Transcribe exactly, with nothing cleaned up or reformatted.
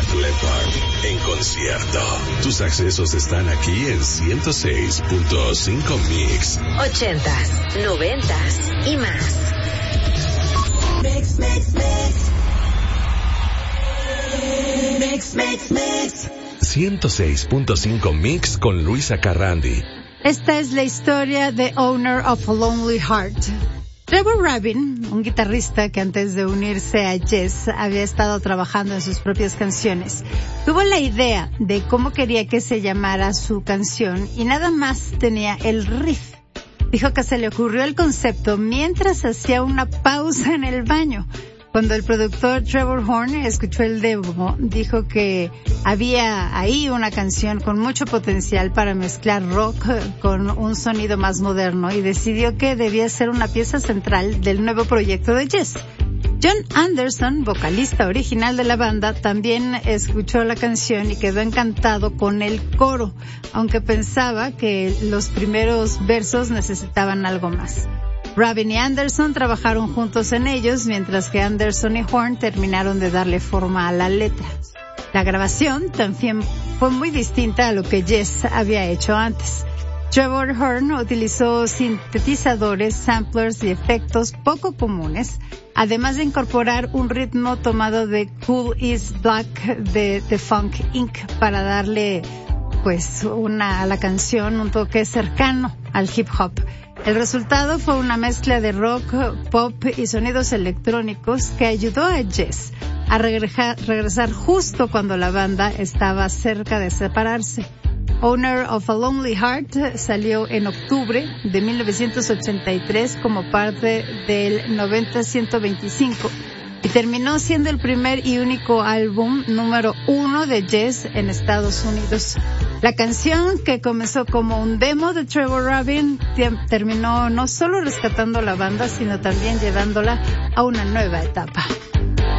Def Leppard en concierto. Tus accesos están aquí en ciento seis punto cinco Mix. Ochentas, noventas y más. Mix, mix, mix. Mix, mix, mix. ciento seis punto cinco Mix con Luisa Carrandi. Esta es la historia de Owner of a Lonely Heart. Trevor Rabin, un guitarrista que antes de unirse a Yes había estado trabajando en sus propias canciones, tuvo la idea de cómo quería que se llamara su canción y nada más tenía el riff. Dijo que se le ocurrió el concepto mientras hacía una pausa en el baño. Cuando el productor Trevor Horn escuchó el demo, dijo que había ahí una canción con mucho potencial para mezclar rock con un sonido más moderno y decidió que debía ser una pieza central del nuevo proyecto de Yes. John Anderson, vocalista original de la banda, también escuchó la canción y quedó encantado con el coro, aunque pensaba que los primeros versos necesitaban algo más. Rabin y Anderson trabajaron juntos en ellos, mientras que Anderson y Horn terminaron de darle forma a la letra. La grabación también fue muy distinta a lo que Yes había hecho antes. Trevor Horn utilizó sintetizadores, samplers y efectos poco comunes, además de incorporar un ritmo tomado de Cool is Black de The Funk incorporated para darle pues una a la canción un toque cercano al hip hop. El resultado fue una mezcla de rock, pop y sonidos electrónicos que ayudó a Yes a regresar, regresar justo cuando la banda estaba cerca de separarse. Owner of a Lonely Heart salió en octubre de mil novecientos ochenta y tres como parte del noventa ciento veinticinco y terminó siendo el primer y único álbum número uno de Yes en Estados Unidos. La canción, que comenzó como un demo de Trevor Rabin, terminó no solo rescatando la banda, sino también llevándola a una nueva etapa.